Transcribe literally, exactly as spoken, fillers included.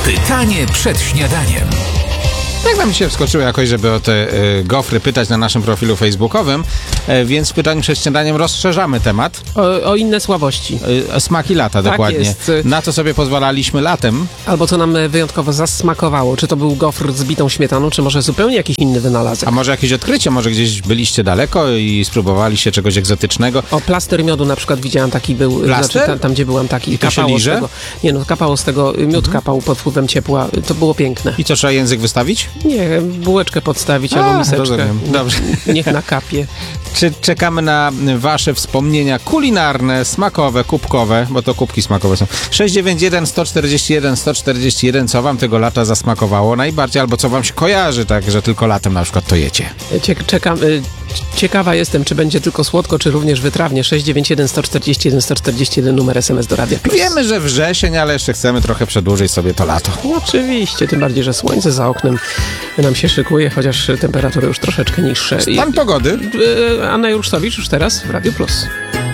Pytanie przed śniadaniem. Jak wam się wskoczyło jakoś, żeby o te y, gofry pytać na naszym profilu facebookowym, y, więc w pytaniu przed śniadaniem rozszerzamy temat. O, o inne słabości. Y, smaki lata, Tak dokładnie. jest. Na co sobie pozwalaliśmy latem. Albo co nam wyjątkowo zasmakowało. Czy to był gofr z bitą śmietaną, czy może zupełnie jakiś inny wynalazek. A może jakieś odkrycie, może gdzieś byliście daleko i spróbowaliście czegoś egzotycznego. O, plaster miodu na przykład widziałem taki był. Plaster? Znaczy, tam, tam gdzie byłam taki. I to się kapało z liże? tego. Nie no, kapało z tego, miód kapał pod wpływem ciepła. To było piękne. I co, trzeba język wystawić? Nie, bułeczkę podstawić A, albo miseczkę. rozumiem. Dobrze. Niech na kapie. Czy czekamy na wasze wspomnienia kulinarne, smakowe, kubkowe, bo to kubki smakowe są. sześć dziewięć jeden, sto czterdzieści jeden, sto czterdzieści jeden, co wam tego lata zasmakowało najbardziej, albo co wam się kojarzy, tak, że tylko latem na przykład to jecie. Cie, czekam, y, ciekawa jestem, czy będzie tylko słodko, czy również wytrawnie. sześć dziewięć jeden, sto czterdzieści jeden, sto czterdzieści jeden, numer S M S do Radia Plus. Wiemy, że wrzesień, ale jeszcze chcemy trochę przedłużyć sobie to lato. No, oczywiście, tym bardziej, że słońce za oknem nam się szykuje, chociaż temperatury już troszeczkę niższe. Stan pogody. Y, Anna Juruszowicz już teraz w Radiu Plus.